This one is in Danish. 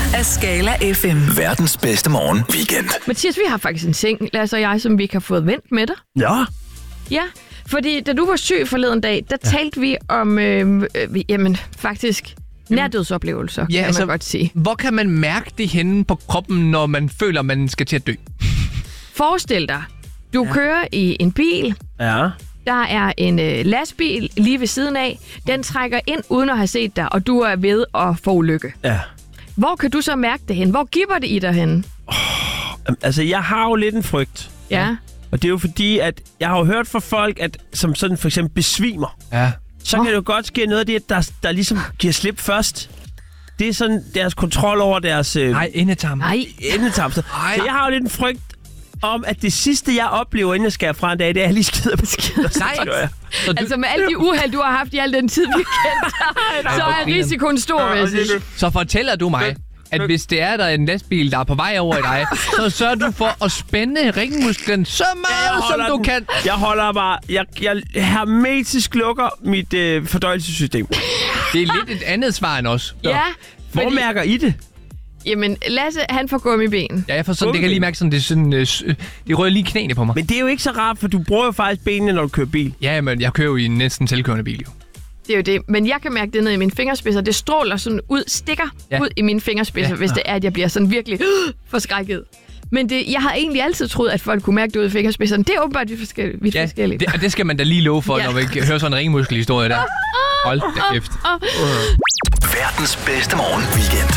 af Skala FM. Verdens bedste morgen weekend. Mathias, vi har faktisk en ting, Lasse og jeg, som vi ikke har fået vendt med dig. Ja. Ja, fordi da du var syg forleden dag, der talte vi om, faktisk nærdødsoplevelser, kan man godt sige. Hvor kan man mærke det henne på kroppen, når man føler, man skal til at dø? Forestil dig, du kører i en bil. Ja. Der er en lastbil lige ved siden af. Den trækker ind uden at have set dig, og du er ved at få ulykke. Ja. Hvor kan du så mærke det hen? Hvor giver det i dig hen? Altså, jeg har jo lidt en frygt. Ja. Og det er jo fordi, at jeg har jo hørt fra folk, at som sådan for eksempel besvimer, Ja. så kan det jo godt ske noget af det, der ligesom giver slip først. Det er sådan deres kontrol over deres Endetarm. Nej. endetarm. Så jeg har jo lidt en frygt om, at det sidste, jeg oplever, inden jeg skal fra en dag, det er, at jeg lige skider på skider. Nej. Altså med alle de uheld, du har haft i al den tid, vi kender dig, så er risikoen stor, vil jeg sige. Så fortæller du mig, at hvis det er der en lastbil, der er på vej over i dig, så sørger du for at spænde ringmusklen så meget, som du kan. Jeg holder bare... Jeg hermetisk lukker mit fordøjelsessystem. Det er lidt et andet svar end os. Ja, Hvor mærker I det? Jamen, Lasse, han får gummiben. Ja, jeg får sådan, det kan jeg lige mærke sådan, det er sådan, det rører lige knæene på mig. Men det er jo ikke så rart, for du bruger jo faktisk benene, når du kører bil. Ja, men jeg kører jo i en næsten selvkørende bil, jo. Det er jo det. Men jeg kan mærke det ned i mine fingerspidser. Det stråler sådan ud, stikker ud i mine fingerspidser, hvis det er, at jeg bliver sådan virkelig forskrækket. Men jeg har egentlig altid troet, at folk kunne mærke det ud i fingerspidserne. Det er åbenbart vidt forskelligt. Det skal man da lige love for, når vi hører sådan en ringmuskelhistorie der. Hold da kæft. Verdens bedste morgen weekend.